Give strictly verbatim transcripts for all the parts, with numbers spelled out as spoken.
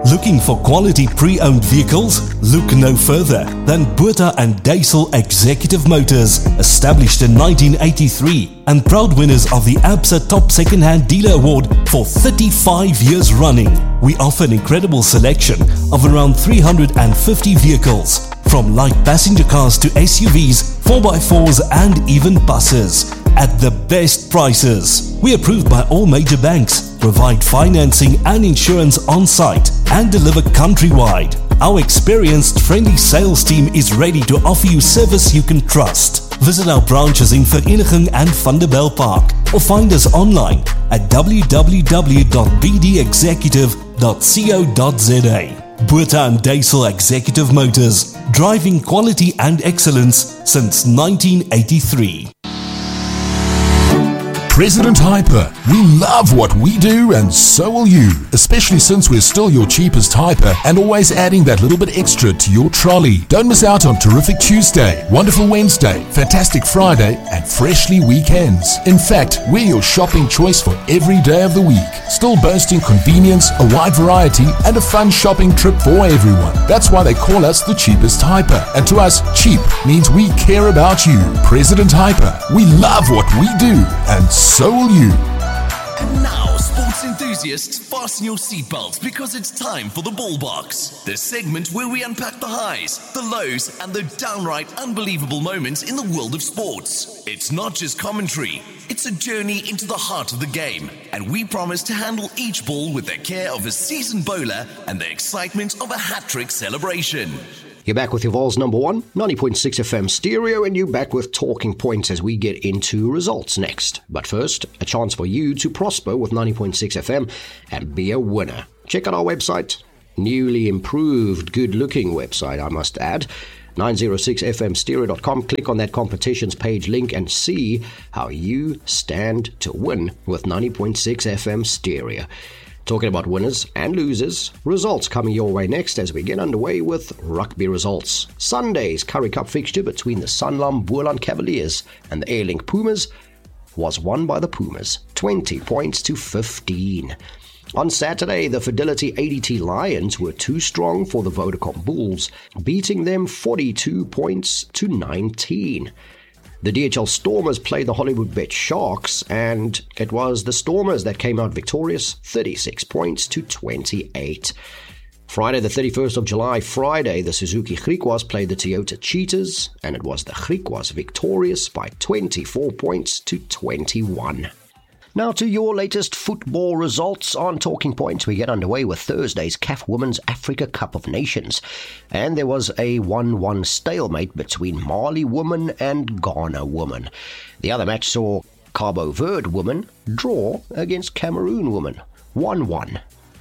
Looking for quality pre-owned vehicles? Look no further than Botha and Duisel Executive Motors, established in nineteen eighty-three and proud winners of the ABSA Top Second-Hand Dealer Award for thirty-five years running. We offer an incredible selection of around three hundred fifty vehicles, from light passenger cars to S U Vs, four by fours and even buses, at the best prices. We are approved by all major banks, provide financing and insurance on site, and deliver countrywide. Our experienced, friendly sales team is ready to offer you service you can trust. Visit our branches in Vereniging and Vanderbijlpark, or find us online at w w w dot b d executive dot co dot z a. Botha and Duisel Executive Motors, driving quality and excellence since nineteen eighty-three. President Hyper, we love what we do and so will you, especially since we're still your cheapest hyper and always adding that little bit extra to your trolley. Don't miss out on Terrific Tuesday, Wonderful Wednesday, Fantastic Friday and Freshly Weekends. In fact, we're your shopping choice for every day of the week, still boasting convenience, a wide variety and a fun shopping trip for everyone. That's why they call us the cheapest hyper, and to us, cheap means we care about you. President Hyper, we love what we do and so will you. And now, sports enthusiasts, fasten your seatbelts because it's time for the Ball Box, the segment where we unpack the highs, the lows, and the downright unbelievable moments in the world of sports. It's not just commentary, it's a journey into the heart of the game, and we promise to handle each ball with the care of a seasoned bowler and the excitement of a hat-trick celebration. You're back with your Vols number one, ninety point six F M stereo, and you're back with talking points as we get into results next. But first, a chance for you to prosper with ninety point six F M and be a winner. Check out our website, newly improved, good-looking website, I must add, nine oh six f m stereo dot com. Click on that competitions page link and see how you stand to win with ninety point six F M stereo. Talking about winners and losers, results coming your way next as we get underway with rugby results. Sunday's Currie Cup fixture between the Sanlam Boland Cavaliers and the Airlink Pumas was won by the Pumas, twenty points to fifteen. On Saturday, the Fidelity A D T Lions were too strong for the Vodacom Bulls, beating them forty-two points to nineteen. The D H L Stormers played the Hollywood Bet Sharks, and it was the Stormers that came out victorious, thirty-six points to twenty-eight. Friday the thirty-first of July, Friday, the Suzuki Griquas played the Toyota Cheetahs, and it was the Griquas victorious by twenty-four points to twenty-one. Now to your latest football results on Talking Points. We get underway with Thursday's C A F Women's Africa Cup of Nations. And there was a one one stalemate between Mali women and Ghana women. The other match saw Cabo Verde women draw against Cameroon women, one one.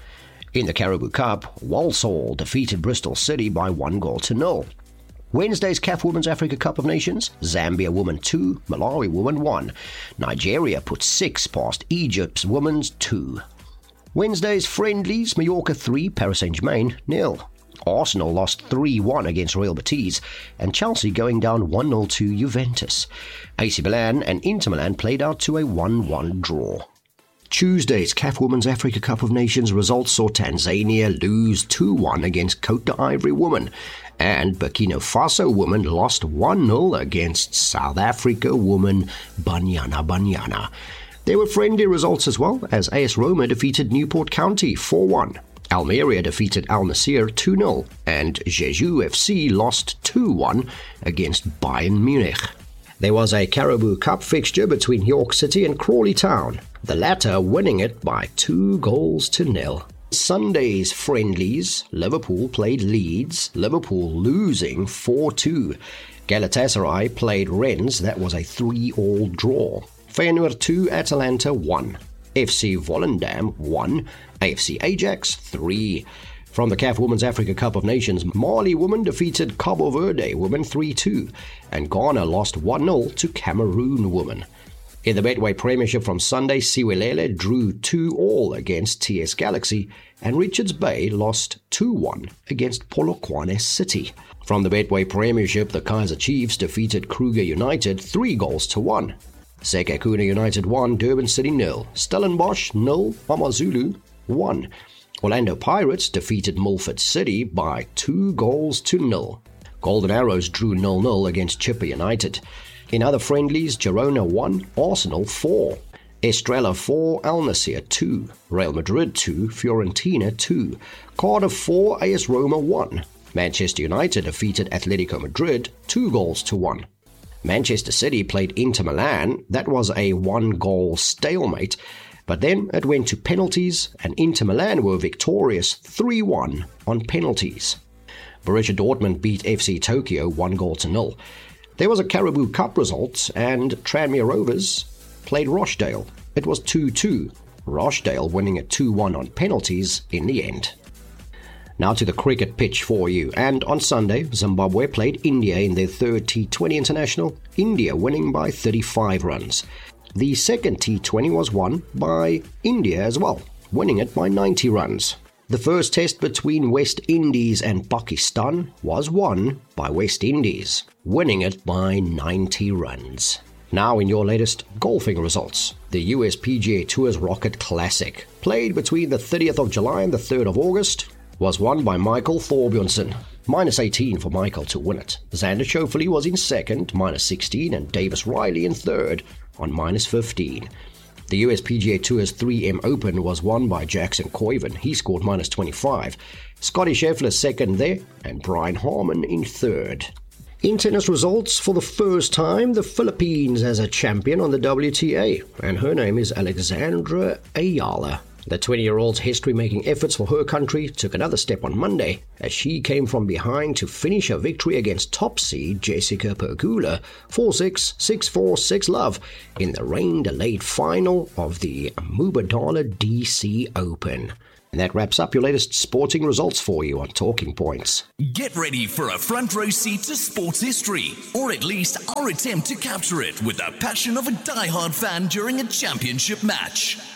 In the Caribou Cup, Walsall defeated Bristol City by one goal to nil. Wednesday's C A F Women's Africa Cup of Nations, Zambia women two, Malawi women one. Nigeria put six past Egypt's women's two. Wednesday's friendlies, Mallorca three, Paris Saint-Germain nil. Arsenal lost three one against Real Betis, and Chelsea going down one nil to Juventus. A C Milan and Inter Milan played out to a one one draw. Tuesday's C A F Women's Africa Cup of Nations results saw Tanzania lose two one against Côte d'Ivoire women, and Burkina Faso women lost one nil against South Africa woman Banyana Banyana. There were friendly results as well, as A S Roma defeated Newport County four one. Almeria defeated Al Nassr two nil, and Jeju F C lost two one against Bayern Munich. There was a Caribou Cup fixture between York City and Crawley Town, the latter winning it by two goals to nil. Sunday's friendlies, Liverpool played Leeds, Liverpool losing four two. Galatasaray played Rennes, that was a three all draw. Feyenoord two, Atalanta one. F C Volendam one, A F C Ajax three. From the C A F Women's Africa Cup of Nations, Mali women defeated Cabo Verde women three two, and Ghana lost one nil to Cameroon women. In the Betway Premiership from Sunday, Siwelele drew two all against T S Galaxy, and Richards Bay lost two one against Polokwane City. From the Betway Premiership, the Kaizer Chiefs defeated Kruger United three goals to one. Sekekuna United one, Durban City nil. Stellenbosch nil, AmaZulu one. Orlando Pirates defeated Milford City by two goals to nil. Golden Arrows drew nil nil against Chipper United. In other friendlies, Girona won, Arsenal four. Estrella four, Al Nassr two. Real Madrid two, Fiorentina two. Cardiff four, A S Roma one. Manchester United defeated Atletico Madrid two goals to one. Manchester City played Inter Milan. That was a one-goal stalemate, but then it went to penalties and Inter Milan were victorious three one on penalties. Borussia Dortmund beat F C Tokyo one goal to nil. There was a Caribou Cup result and Tranmere Rovers played Rochdale. It was two two, Rochdale winning it two one on penalties in the end. Now to the cricket pitch for you, and on Sunday, Zimbabwe played India in their third T twenty international, India winning by thirty-five runs. The second T twenty was won by India as well, winning it by ninety runs. The first test between West Indies and Pakistan was won by West Indies, winning it by ninety runs. Now in your latest golfing results, the U S P G A Tour's Rocket Classic, played between the thirtieth of July and the third of August, was won by Michael Thorbjornsen, minus eighteen for Michael to win it. Xander Schauffele was in second, minus sixteen, and Davis Riley in third, on minus fifteen. The U S P G A Tour's three M Open was won by Jackson Koiven. He scored minus twenty-five. Scotty Scheffler second there, and Brian Harman in third. In tennis results, for the first time, the Philippines has a champion on the W T A, and her name is Alexandra Ayala. The twenty-year-old's history-making efforts for her country took another step on Monday as she came from behind to finish a victory against top seed Jessica Pegula four six, six four, six love in the rain-delayed final of the Mubadala D C Open. And that wraps up your latest sporting results for you on Talking Points. Get ready for a front row seat to sports history, or at least our attempt to capture it with the passion of a die-hard fan during a championship match.